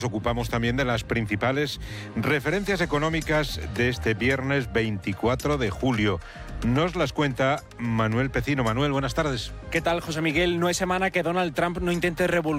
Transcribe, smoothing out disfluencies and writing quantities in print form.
Nos ocupamos también de las principales referencias económicas de este viernes 24 de julio. Nos las cuenta Manuel Pecino. Manuel, buenas tardes. ¿Qué tal, José Miguel? No es semana que Donald Trump no intente revolucionar